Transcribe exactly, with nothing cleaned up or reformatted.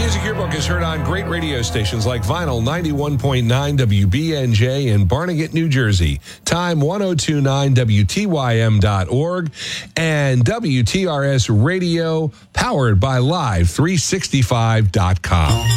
Music Yearbook is heard on great radio stations like Vinyl ninety-one point nine W B N J in Barnegat, New Jersey, Time ten twenty-nine W T Y M dot org, and W T R S Radio, powered by Live three sixty-five dot com.